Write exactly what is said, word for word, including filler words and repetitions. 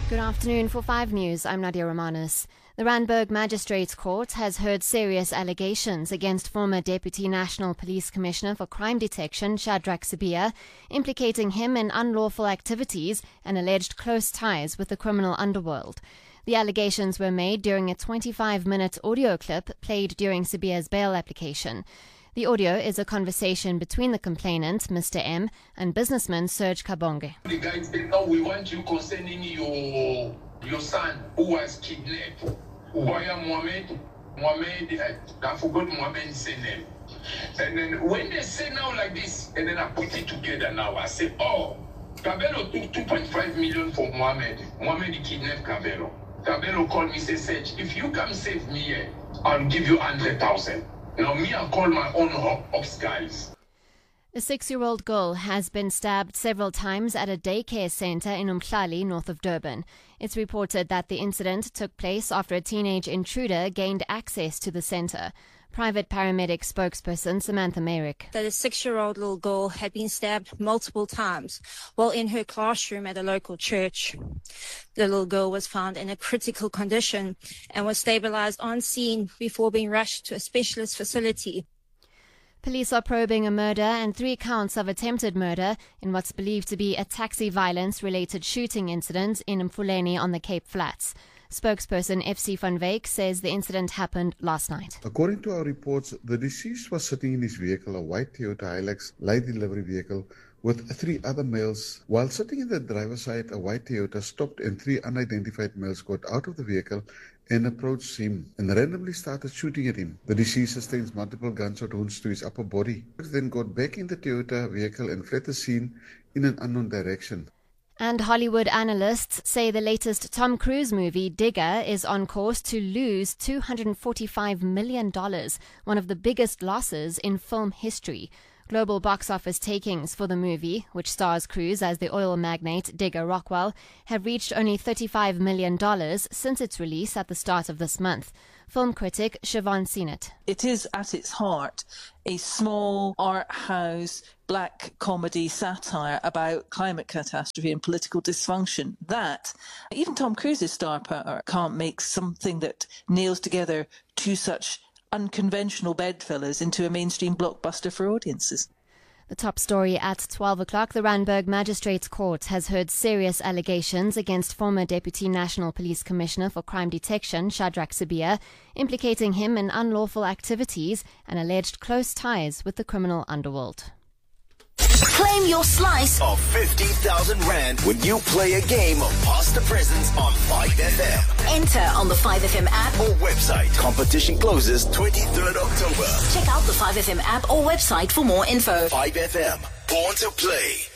Good afternoon. For five News, I'm Nadia Romanis. The Randburg Magistrates Court has heard serious allegations against former Deputy National Police Commissioner for Crime Detection, Shadrack Sibiya, implicating him in unlawful activities and alleged close ties with the criminal underworld. The allegations were made during a twenty-five minute audio clip played during Sibiya's bail application. The audio is a conversation between the complainant, Mister M, and businessman Serge Kabonge. The guy said, oh, we want you concerning your your son who was kidnapped. Waya Mohammed, Mohammed, I forgot Mohammed's name. And then when they say now like this, and then I put it together now, I say, oh, Cabello took two point five million for Mohammed. Mohammed kidnapped Cabello. Cabello called me, say, Serge, if you come save me here, I'll give you one hundred thousand. Now me, I call my own ops guys. A six-year-old girl has been stabbed several times at a daycare centre in Umhlali, north of Durban. It's reported that the incident took place after a teenage intruder gained access to the centre. Private paramedic spokesperson Samantha Merrick. That a six-year-old little girl had been stabbed multiple times while in her classroom at a local church. The little girl was found in a critical condition and was stabilized on scene before being rushed to a specialist facility. Police are probing a murder and three counts of attempted murder in what's believed to be a taxi violence-related shooting incident in Mfuleni on the Cape Flats. Spokesperson F C van Wyk says the incident happened last night. According to our reports, the deceased was sitting in his vehicle, a white Toyota Hilux light delivery vehicle, with three other males. While sitting in the driver's side, a white Toyota stopped and three unidentified males got out of the vehicle and approached him and randomly started shooting at him. The deceased sustains multiple gunshot wounds to his upper body. He then got back in the Toyota vehicle and fled the scene in an unknown direction. And Hollywood analysts say the latest Tom Cruise movie, Digger, is on course to lose two hundred forty-five million dollars, one of the biggest losses in film history. Global box office takings for the movie, which stars Cruise as the oil magnate Digger Rockwell, have reached only thirty-five million dollars since its release at the start of this month. Film critic Siobhan Seenet. It is at its heart a small art house black comedy satire about climate catastrophe and political dysfunction that even Tom Cruise's star power can't make something that nails together two such unconventional bedfellows into a mainstream blockbuster for audiences. The top story at twelve o'clock. The Randburg Magistrates Court has heard serious allegations against former Deputy National Police Commissioner for Crime Detection, Shadrack Sibiya, implicating him in unlawful activities and alleged close ties with the criminal underworld. Claim your slice of fifty thousand rand when you play a game of Pass the Presents on five F M. Enter on the five F M app or website. Competition closes twenty-third October. Check out the five F M app or website for more info. five F M, born to play.